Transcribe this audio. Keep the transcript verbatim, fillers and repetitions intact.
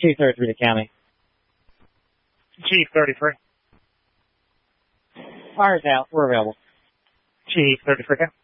Chief thirty-three to county. Chief thirty-three. Fire's out. We're available. Chief thirty-three.